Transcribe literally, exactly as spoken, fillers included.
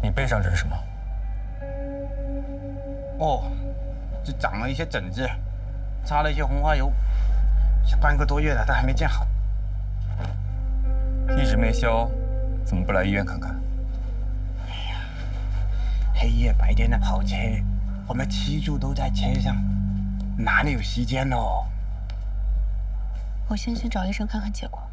你背上这是什么？ 哦，这长了一些疹子，擦了一些红花油，这半个多月了，它还没见好。 一直没消，怎么不来医院看看？ 哎呀，黑夜白天的跑车，我们七柱都在车上，哪里有时间哦？ 我先去找医生看看结果。